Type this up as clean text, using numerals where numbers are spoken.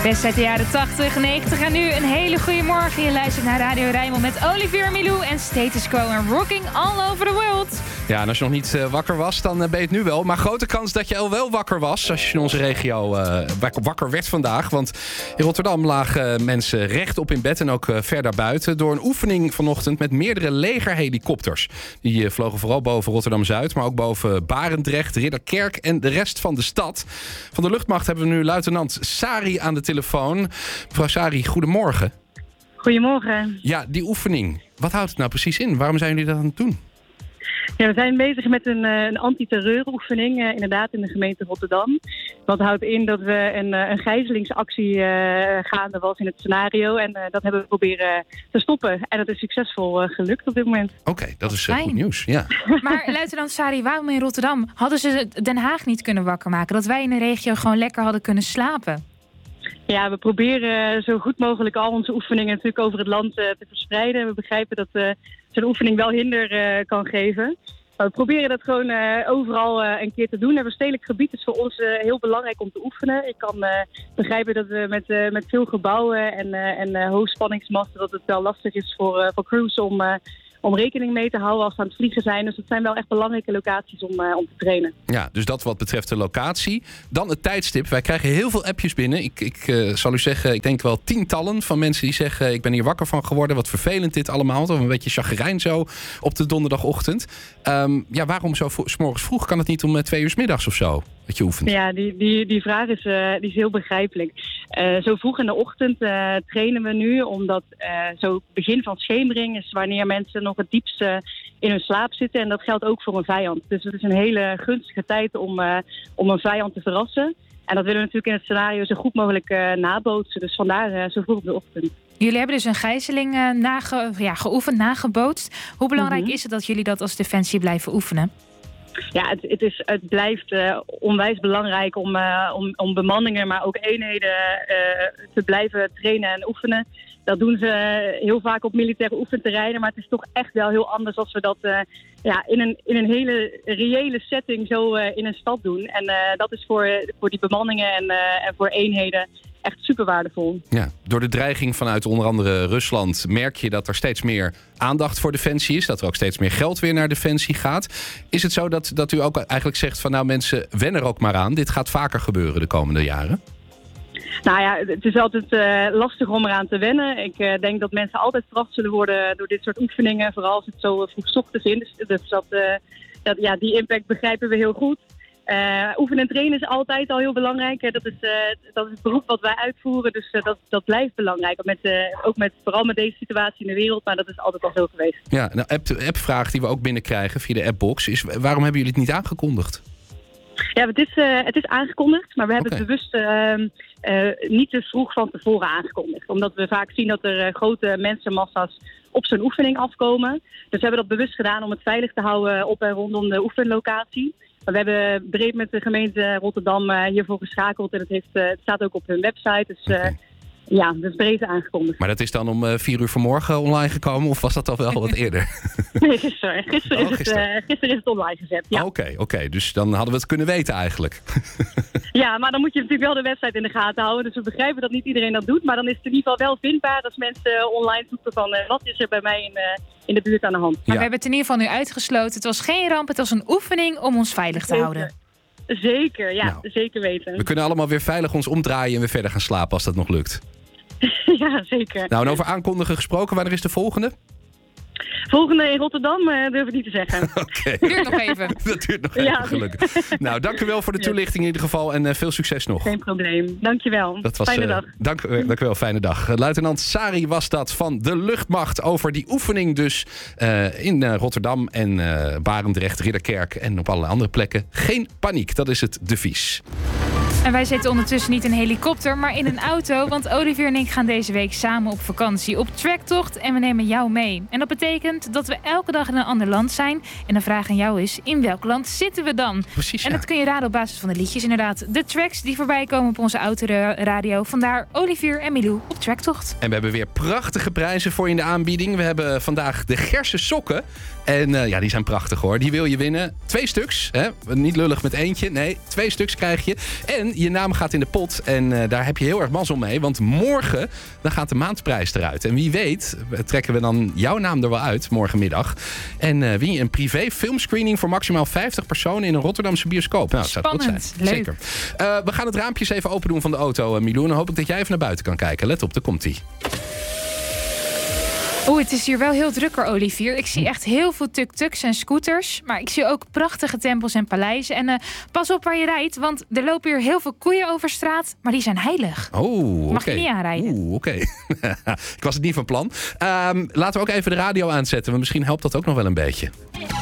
Best uit de jaren 80, 90 en nu een hele goede morgen. Je luistert naar Radio Rijnmond met Olivier Milou en Status Quo en Rocking All Over The World. Ja, en als je nog niet wakker was, dan ben je het nu wel. Maar grote kans dat je al wel wakker was als je in onze regio wakker werd vandaag. Want in Rotterdam lagen mensen rechtop in bed en ook ver daarbuiten door een oefening vanochtend met meerdere legerhelikopters. Die vlogen vooral boven Rotterdam-Zuid, maar ook boven Barendrecht, Ridderkerk en de rest van de stad. Van de luchtmacht hebben we nu luitenant Sari aan de telefoon. Mevrouw Sari, goedemorgen. Goedemorgen. Ja, die oefening, wat houdt het nou precies in? Waarom zijn jullie dat aan het doen? Ja, we zijn bezig met een antiterreuroefening, inderdaad in de gemeente Rotterdam. Dat houdt in dat we een gijzelingsactie gaande was in het scenario. En dat hebben we proberen te stoppen. En dat is succesvol gelukt op dit moment. Oké, dat is goed nieuws. Ja. Maar luitenant Sari, waarom in Rotterdam? Hadden ze Den Haag niet kunnen wakker maken? Dat wij in de regio gewoon lekker hadden kunnen slapen? Ja, we proberen zo goed mogelijk al onze oefeningen natuurlijk over het land te verspreiden. We begrijpen dat zo'n oefening wel hinder kan geven. Maar we proberen dat gewoon overal een keer te doen. Het stedelijk gebied is voor ons heel belangrijk om te oefenen. Ik kan begrijpen dat we met veel gebouwen en hoogspanningsmasten dat het wel lastig is voor crews om rekening mee te houden als ze aan het vliegen zijn. Dus het zijn wel echt belangrijke locaties om te trainen. Ja, dus dat wat betreft de locatie. Dan het tijdstip. Wij krijgen heel veel appjes binnen. Ik zal u zeggen, ik denk wel tientallen van mensen die zeggen, ik ben hier wakker van geworden. Wat vervelend dit allemaal. Toch een beetje chagrijn zo op de donderdagochtend. Ja, waarom zo 's morgens vroeg? Kan het niet om 2 uur 's middags of zo? Dat je oefent? Ja, die vraag is heel begrijpelijk. Zo vroeg in de ochtend trainen we nu, omdat zo begin van schemering is wanneer mensen nog het diepste in hun slaap zitten. En dat geldt ook voor een vijand. Dus het is een hele gunstige tijd om een vijand te verrassen. En dat willen we natuurlijk in het scenario zo goed mogelijk nabootsen. Dus vandaar zo vroeg op de ochtend. Jullie hebben dus een gijzeling geoefend, nagebootst. Hoe belangrijk is het dat jullie dat als Defensie blijven oefenen? Ja, het blijft onwijs belangrijk om bemanningen, maar ook eenheden te blijven trainen en oefenen. Dat doen ze heel vaak op militaire oefenterreinen, maar het is toch echt wel heel anders als we dat in een hele reële setting zo in een stad doen. En dat is voor die bemanningen en voor eenheden echt super waardevol. Ja, door de dreiging vanuit onder andere Rusland merk je dat er steeds meer aandacht voor Defensie is. Dat er ook steeds meer geld weer naar Defensie gaat. Is het zo dat u ook eigenlijk zegt van nou mensen, wen er ook maar aan. Dit gaat vaker gebeuren de komende jaren? Nou ja, het is altijd lastig om eraan te wennen. Ik denk dat mensen altijd verrast zullen worden door dit soort oefeningen. Vooral als het zo vroeg 's ochtends in. Dus die impact begrijpen we heel goed. Oefenen en trainen is altijd al heel belangrijk. Dat is het beroep wat wij uitvoeren. Dus dat blijft belangrijk. Vooral met deze situatie in de wereld. Maar dat is altijd al zo geweest. Ja, nou, appvraag die we ook binnenkrijgen via de appbox is, waarom hebben jullie het niet aangekondigd? Ja, het is aangekondigd, maar we hebben het bewust niet te vroeg van tevoren aangekondigd. Omdat we vaak zien dat er grote mensenmassa's op zo'n oefening afkomen. Dus we hebben dat bewust gedaan om het veilig te houden op en rondom de oefenlocatie. Maar we hebben breed met de gemeente Rotterdam hiervoor geschakeld en het staat ook op hun website. Dus ja, dat is breed aangekondigd. Maar dat is dan om 4 uur vanmorgen online gekomen of was dat al wel wat eerder? Nee, gisteren. Gisteren is het online gezet. Ja. Oké, dus dan hadden we het kunnen weten eigenlijk. Ja, maar dan moet je natuurlijk wel de website in de gaten houden. Dus we begrijpen dat niet iedereen dat doet. Maar dan is het in ieder geval wel vindbaar als mensen online zoeken van wat is er bij mij in de buurt aan de hand. Maar we hebben het in ieder geval nu uitgesloten. Het was geen ramp, het was een oefening om ons veilig te houden. Zeker, ja, nou, zeker weten. We kunnen allemaal weer veilig ons omdraaien en weer verder gaan slapen als dat nog lukt. Ja, zeker. Nou, en over aankondigen gesproken, wanneer is de volgende? Volgende in Rotterdam durf ik niet te zeggen. Oké. Duurt nog even. Dat duurt nog even, gelukkig. Nou, dank u wel voor de toelichting in ieder geval en veel succes nog. Geen probleem. Dank je wel. Fijne dag. Dank u wel, fijne dag. Luitenant Sari was dat van de luchtmacht over die oefening dus in Rotterdam en Barendrecht, Ridderkerk en op allerlei andere plekken. Geen paniek, dat is het devies. En wij zitten ondertussen niet in een helikopter, maar in een auto. Want Olivier en ik gaan deze week samen op vakantie op tracktocht. En we nemen jou mee. En dat betekent dat we elke dag in een ander land zijn. En de vraag aan jou is, in welk land zitten we dan? Precies, ja. En dat kun je raden op basis van de liedjes inderdaad. De tracks die voorbij komen op onze autoradio. Vandaar Olivier en Milou op tracktocht. En we hebben weer prachtige prijzen voor je in de aanbieding. We hebben vandaag de Gerse sokken. En die zijn prachtig hoor. Die wil je winnen. 2 stuks. Hè? Niet lullig met eentje. Nee, 2 stuks krijg je. En je naam gaat in de pot. En daar heb je heel erg mazzel mee. Want morgen dan gaat de maandprijs eruit. En wie weet trekken we dan jouw naam er wel uit morgenmiddag. En win je een privé filmscreening voor maximaal 50 personen in een Rotterdamse bioscoop. Nou, dat zou goed zijn. Leuk. Zeker. We gaan het raampje eens even open doen van de auto, Milou. En dan hoop ik dat jij even naar buiten kan kijken. Let op, daar komt-ie. Het is hier wel heel drukker, Olivier. Ik zie echt heel veel tuk-tuks en scooters. Maar ik zie ook prachtige tempels en paleizen. En pas op waar je rijdt, want er lopen hier heel veel koeien over straat. Maar die zijn heilig. Mag je niet aanrijden. Oké. Ik was het niet van plan. Laten we ook even de radio aanzetten. Want misschien helpt dat ook nog wel een beetje.